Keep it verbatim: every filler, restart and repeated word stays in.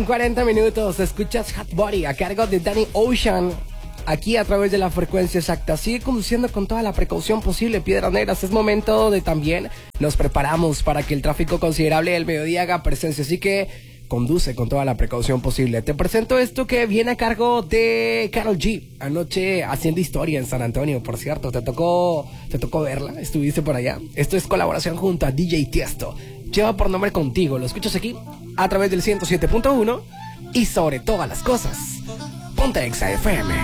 con cuarenta minutos. Escuchas Hot Body a cargo de Danny Ocean. Aquí a través de la frecuencia exacta. Sigue conduciendo con toda la precaución posible, Piedras Negras. Es momento de también nos preparamos para que el tráfico considerable del mediodía haga presencia. Así que conduce con toda la precaución posible. Te presento esto que viene a cargo de Karol G. Anoche haciendo historia en San Antonio, por cierto. Te tocó, te tocó verla. Estuviste por allá. Esto es colaboración junto a D J Tiesto. Lleva por nombre Contigo. Lo escuchas aquí a través del ciento siete punto uno y sobre todas las cosas. Ponte Exa F M.